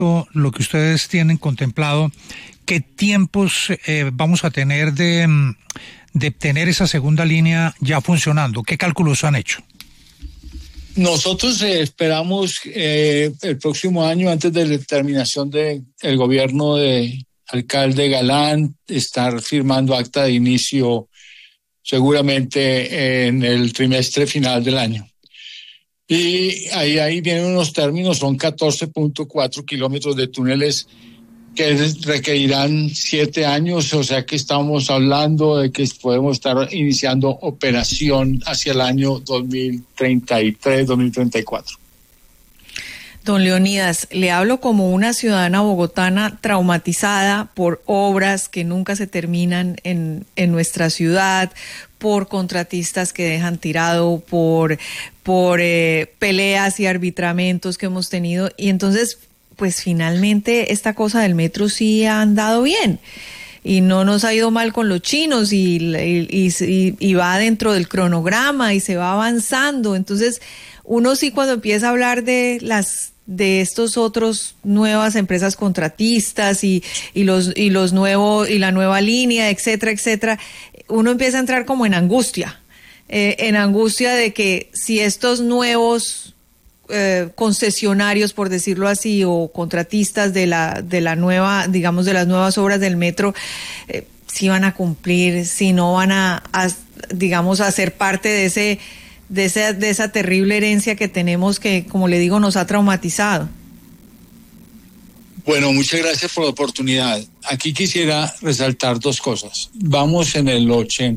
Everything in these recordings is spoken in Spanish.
lo que ustedes tienen contemplado, ¿qué tiempos vamos a tener de tener esa segunda línea ya funcionando? ¿Qué cálculos han hecho? Nosotros esperamos el próximo año, antes de la terminación del gobierno de alcalde Galán, estar firmando acta de inicio seguramente en el trimestre final del año. Y ahí vienen unos términos, son 14.4 kilómetros de túneles que requerirán 7 años, o sea que estamos hablando de que podemos estar iniciando operación hacia el año 2033, 2034. Don Leonidas, le hablo como una ciudadana bogotana traumatizada por obras que nunca se terminan en nuestra ciudad, por contratistas que dejan tirado, por peleas y arbitramentos que hemos tenido, y entonces pues finalmente esta cosa del metro sí ha andado bien y no nos ha ido mal con los chinos y va dentro del cronograma y se va avanzando. Entonces uno sí, cuando empieza a hablar de estos otros nuevas empresas contratistas y la nueva línea, etcétera, etcétera, uno empieza a entrar como en angustia de que si estos nuevos concesionarios, por decirlo así, o contratistas de la nueva, digamos, de las nuevas obras del metro, si van a cumplir, si no van a digamos, a ser parte de esa terrible herencia que tenemos, que, como le digo, nos ha traumatizado. Bueno, muchas gracias por la oportunidad. Aquí quisiera resaltar dos cosas. Vamos en el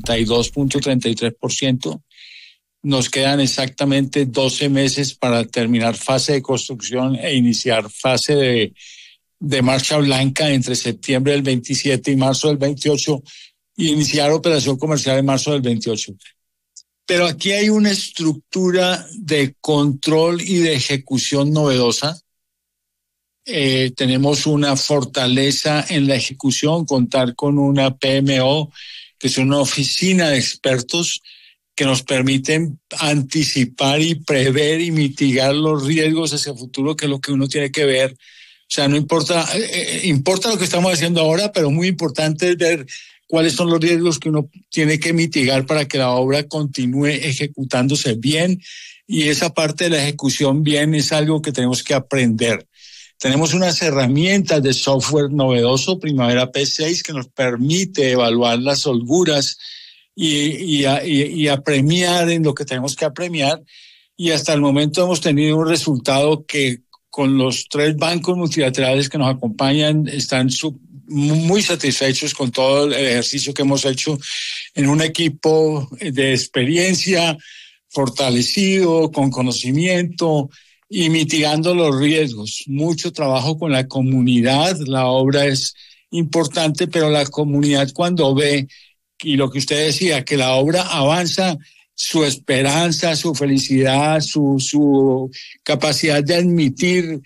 82.33%. Nos quedan exactamente 12 meses para terminar fase de construcción e iniciar fase de marcha blanca entre septiembre del 27 y marzo del 28 y iniciar operación comercial en marzo del 28. Pero aquí hay una estructura de control y de ejecución novedosa. Tenemos una fortaleza en la ejecución, contar con una PMO, que es una oficina de expertos que nos permiten anticipar y prever y mitigar los riesgos hacia el futuro, que es lo que uno tiene que ver. O sea, no importa, importa lo que estamos haciendo ahora, pero muy importante es ver cuáles son los riesgos que uno tiene que mitigar para que la obra continúe ejecutándose bien, y esa parte de la ejecución bien es algo que tenemos que aprender. Tenemos unas herramientas de software novedoso, Primavera P6, que nos permite evaluar las holguras y apremiar en lo que tenemos que apremiar, y hasta el momento hemos tenido un resultado que con los 3 bancos multilaterales que nos acompañan están muy satisfechos con todo el ejercicio que hemos hecho en un equipo de experiencia fortalecido, con conocimiento y mitigando los riesgos. Mucho trabajo con la comunidad. La obra es importante, pero la comunidad, cuando ve, y lo que usted decía, que la obra avanza, su esperanza, su felicidad, su capacidad de admitir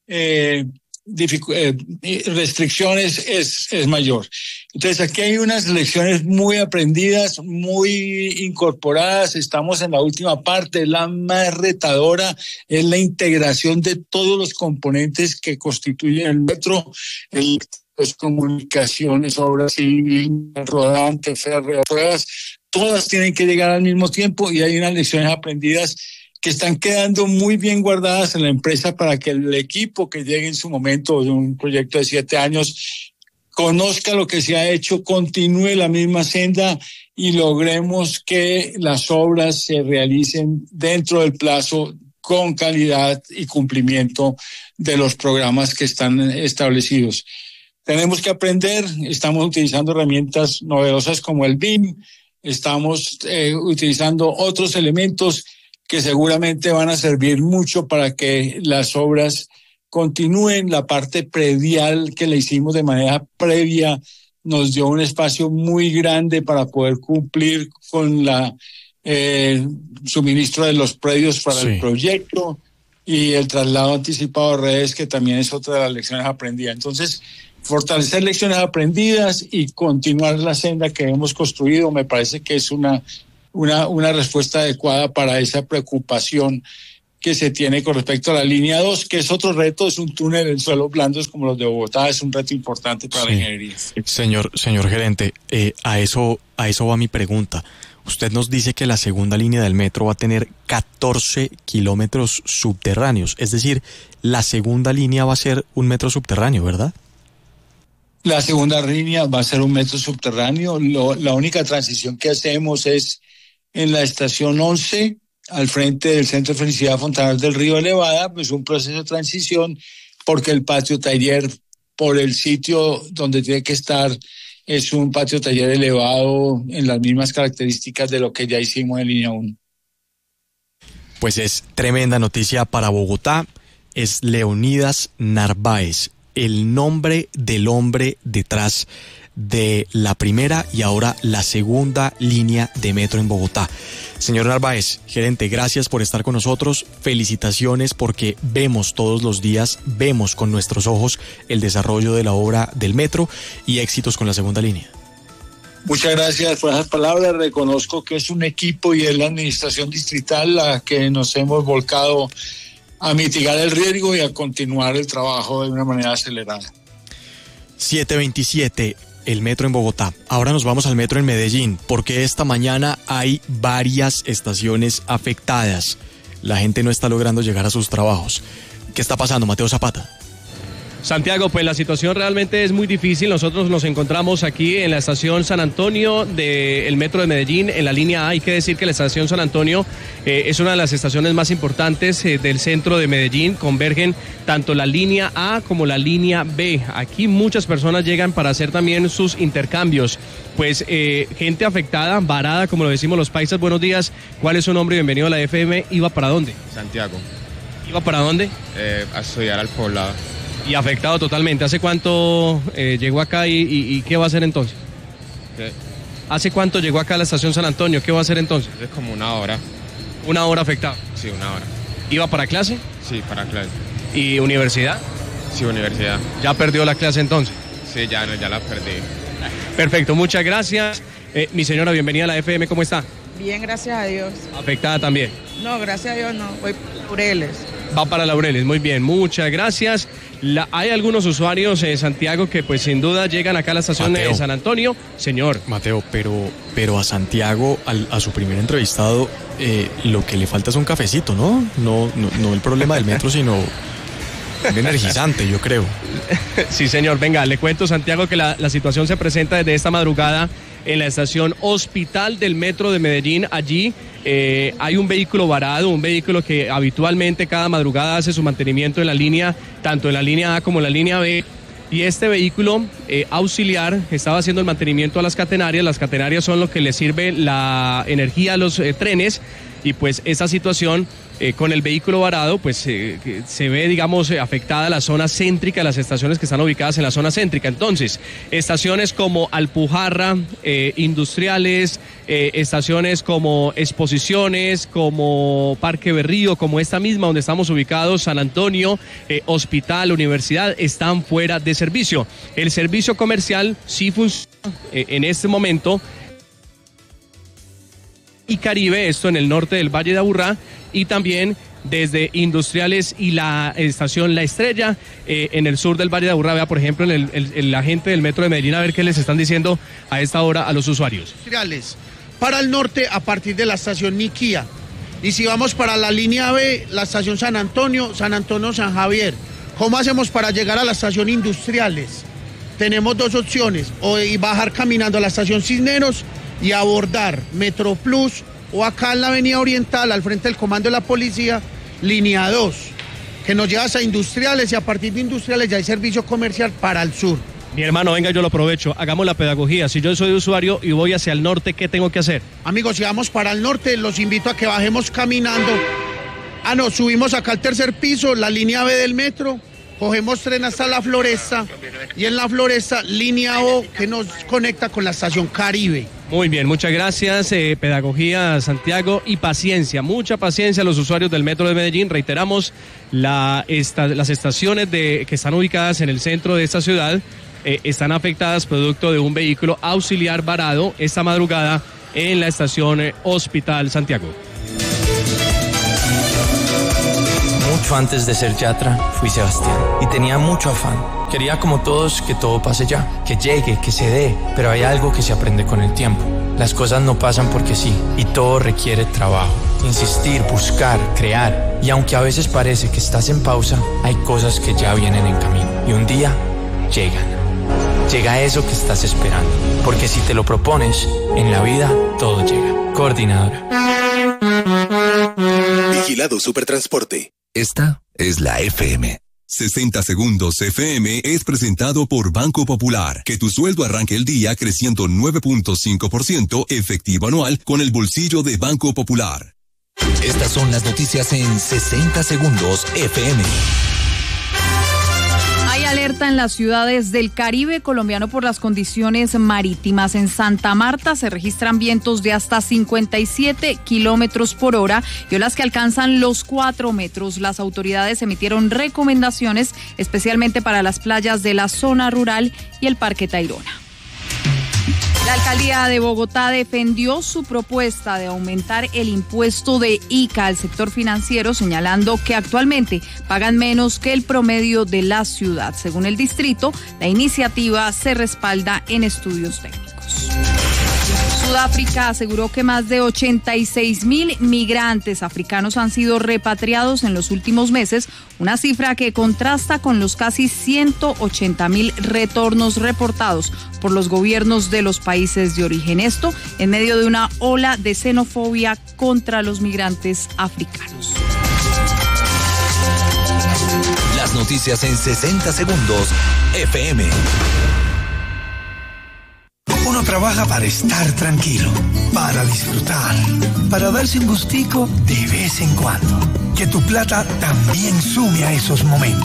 restricciones es mayor. Entonces aquí hay unas lecciones muy aprendidas, muy incorporadas. Estamos en la última parte, la más retadora es la integración de todos los componentes que constituyen el metro, las comunicaciones, obras civil, rodante, férreo, pruebas, todas tienen que llegar al mismo tiempo, y hay unas lecciones aprendidas que están quedando muy bien guardadas en la empresa para que el equipo que llegue en su momento de un proyecto de 7 años conozca lo que se ha hecho, continúe la misma senda y logremos que las obras se realicen dentro del plazo, con calidad y cumplimiento de los programas que están establecidos. Tenemos que aprender, estamos utilizando herramientas novedosas como el BIM, estamos utilizando otros elementos que seguramente van a servir mucho para que las obras continúen. La parte predial que le hicimos de manera previa nos dio un espacio muy grande para poder cumplir con la suministro de los predios para el proyecto, y el traslado anticipado de redes, que también es otra de las lecciones aprendidas. Entonces, fortalecer lecciones aprendidas y continuar la senda que hemos construido me parece que es una respuesta adecuada para esa preocupación que se tiene con respecto a la línea 2, que es otro reto, es un túnel en suelos blandos como los de Bogotá, es un reto importante para la ingeniería. Señor gerente, a eso va mi pregunta. Usted nos dice que la segunda línea del metro va a tener 14 kilómetros subterráneos, es decir, la segunda línea va a ser un metro subterráneo, ¿verdad? La segunda línea va a ser un metro subterráneo. La única transición que hacemos es en la estación 11, al frente del Centro de Felicidad Fontanar del Río Elevada, pues un proceso de transición, porque el patio taller, por el sitio donde tiene que estar, es un patio taller elevado en las mismas características de lo que ya hicimos en línea 1. Pues es tremenda noticia para Bogotá. Es Leonidas Narváez, el nombre del hombre detrás de la primera y ahora la segunda línea de metro en Bogotá. Señor Narváez, gerente, gracias por estar con nosotros. Felicitaciones porque vemos todos los días, vemos con nuestros ojos el desarrollo de la obra del metro y éxitos con la segunda línea. Muchas gracias por esas palabras. Reconozco que es un equipo y es la administración distrital la que nos hemos volcado a mitigar el riesgo y a continuar el trabajo de una manera acelerada. 7:27, el metro en Bogotá. Ahora nos vamos al metro en Medellín, porque esta mañana hay varias estaciones afectadas. La gente no está logrando llegar a sus trabajos. ¿Qué está pasando, Mateo Zapata? Santiago, pues la situación realmente es muy difícil. Nosotros nos encontramos aquí en la estación San Antonio del metro de Medellín, en la línea A. Hay que decir que la estación San Antonio es una de las estaciones más importantes del centro de Medellín. Convergen tanto la línea A como la línea B. Aquí muchas personas llegan para hacer también sus intercambios. Pues gente afectada, varada, como lo decimos los paisas. Buenos días. ¿Cuál es su nombre? Bienvenido a la FM. ¿Iba para dónde? Santiago. ¿Iba para dónde? A estudiar al poblado. Y afectado totalmente. ¿Hace cuánto llegó acá y qué va a hacer entonces? ¿Qué? ¿Hace cuánto llegó acá a la estación San Antonio? ¿Qué va a hacer entonces? Es como una hora. ¿Una hora afectado? Sí, una hora. ¿Iba para clase? Sí, para clase. ¿Y universidad? Sí, universidad. ¿Ya perdió la clase entonces? Sí, ya la perdí. Perfecto, muchas gracias. Mi señora, bienvenida a la FM, ¿cómo está? Bien, gracias a Dios. ¿Afectada también? No, gracias a Dios no, voy para Laureles. Va para Laureles, muy bien, muchas gracias. Hay algunos usuarios en Santiago que pues sin duda llegan acá a la estación de San Antonio. Señor. Mateo, pero a Santiago, a su primer entrevistado, lo que le falta es un cafecito, ¿no? No el problema del metro, sino un energizante, yo creo. Sí, señor, venga, le cuento, Santiago, que la situación se presenta desde esta madrugada en la estación Hospital del metro de Medellín. Allí hay un vehículo varado, un vehículo que habitualmente cada madrugada hace su mantenimiento en la línea, tanto en la línea A como en la línea B. Y este vehículo auxiliar estaba haciendo el mantenimiento a las catenarias. Las catenarias son lo que le sirve la energía a los trenes. Y pues esa situación con el vehículo varado, pues se ve, digamos, afectada la zona céntrica, las estaciones que están ubicadas en la zona céntrica. Entonces, estaciones como Alpujarra, Industriales, estaciones como Exposiciones, como Parque Berrío, como esta misma donde estamos ubicados, San Antonio, Hospital, Universidad, están fuera de servicio. El servicio comercial sí funciona en este momento. Y Caribe, esto en el norte del Valle de Aburrá, y también desde Industriales y la estación La Estrella en el sur del Valle de Aburrá. Vea, por ejemplo, la gente del metro de Medellín, a ver qué les están diciendo a esta hora a los usuarios. Industriales, para el norte a partir de la estación Niquía. Y si vamos para la línea B, la estación San Antonio, San Javier. ¿Cómo hacemos para llegar a la estación Industriales? Tenemos dos opciones, o bajar caminando a la estación Cisneros y abordar Metro Plus, o acá en la avenida Oriental, al frente del comando de la policía, línea 2, que nos lleva a Industriales, y a partir de Industriales ya hay servicio comercial para el sur. Mi hermano, venga, yo lo aprovecho, hagamos la pedagogía. Si yo soy usuario y voy hacia el norte, ¿qué tengo que hacer? Amigos, si vamos para el norte, los invito a que bajemos caminando. Subimos acá al tercer piso, la línea B del metro, cogemos tren hasta la Floresta, y en la Floresta, línea O, que nos conecta con la estación Caribe. Muy bien, muchas gracias. Pedagogía, Santiago, y paciencia, mucha paciencia a los usuarios del metro de Medellín. Reiteramos, las estaciones que están ubicadas en el centro de esta ciudad están afectadas producto de un vehículo auxiliar varado esta madrugada en la estación Hospital Santiago. Mucho antes de ser Yatra, fui Sebastián y tenía mucho afán. Quería como todos que todo pase ya, que llegue, que se dé, pero hay algo que se aprende con el tiempo. Las cosas no pasan porque sí, y todo requiere trabajo. Insistir, buscar, crear. Y aunque a veces parece que estás en pausa, hay cosas que ya vienen en camino. Y un día, llegan. Llega eso que estás esperando. Porque si te lo propones, en la vida todo llega. Coordinadora. Vigilado Supertransporte. Esta es la FM. 60 Segundos FM es presentado por Banco Popular. Que tu sueldo arranque el día creciendo 9.5% efectivo anual con el bolsillo de Banco Popular. Estas son las noticias en 60 Segundos FM. Hay alerta en las ciudades del Caribe colombiano por las condiciones marítimas. En Santa Marta se registran vientos de hasta 57 kilómetros por hora y olas que alcanzan los 4 metros. Las autoridades emitieron recomendaciones especialmente para las playas de la zona rural y el Parque Tayrona. La alcaldía de Bogotá defendió su propuesta de aumentar el impuesto de ICA al sector financiero, señalando que actualmente pagan menos que el promedio de la ciudad. Según el distrito, la iniciativa se respalda en estudios técnicos. Sudáfrica aseguró que más de 86.000 migrantes africanos han sido repatriados en los últimos meses, una cifra que contrasta con los casi 180.000 retornos reportados por los gobiernos de los países de origen. Esto en medio de una ola de xenofobia contra los migrantes africanos. Las noticias en 60 Segundos FM. Uno trabaja para estar tranquilo, para disfrutar, para darse un gustico de vez en cuando. Que tu plata también sume a esos momentos.